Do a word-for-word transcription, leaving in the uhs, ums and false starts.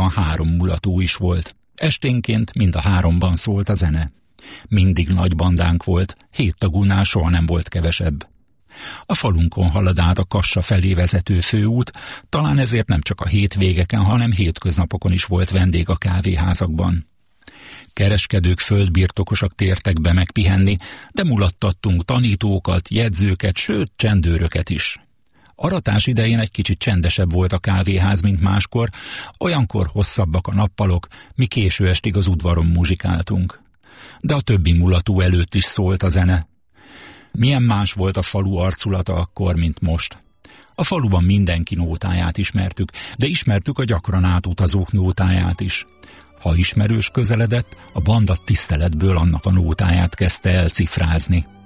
faluban három mulató is volt. Esténként mind a háromban szólt a zene. Mindig nagy bandánk volt, hét tagúnál soha nem volt kevesebb. A falunkon halad át a Kassa felé vezető főút, talán ezért nem csak a hétvégeken, hanem hétköznapokon is volt vendég a kávéházakban. Kereskedők, földbirtokosak tértek be megpihenni, de mulattattunk tanítókat, jegyzőket, sőt csendőröket is. Aratás idején egy kicsit csendesebb volt a kávéház, mint máskor, olyankor hosszabbak a nappalok, mi késő estig az udvaron muzsikáltunk. De a többi mulató előtt is szólt a zene. Milyen más volt a falu arculata akkor, mint most. A faluban mindenki nótáját ismertük, de ismertük a gyakran átutazók nótáját is. Ha ismerős közeledett, a banda tiszteletből annak a nótáját kezdte el cifrázni.